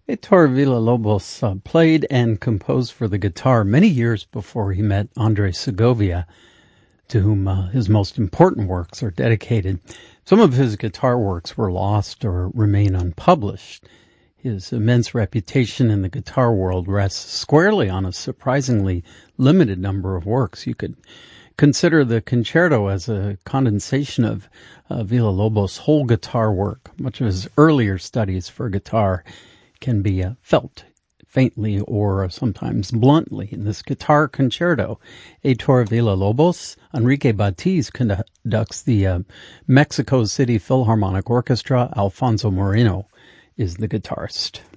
Heitor Villa-Lobos played and composed for the guitar many years before he met Andres Segovia, to whom his most important works are dedicated. Some of his guitar works were lost or remain unpublished. His immense reputation in the guitar world rests squarely on a surprisingly limited number of works. You could consider the concerto as a condensation of Villa-Lobos' whole guitar work. Much of his earlier studies for guitar can be felt faintly or sometimes bluntly in this guitar concerto. Heitor Villa-Lobos, Enrique Batiz conducts the Mexico City Philharmonic Orchestra. Alfonso Moreno is the guitarist.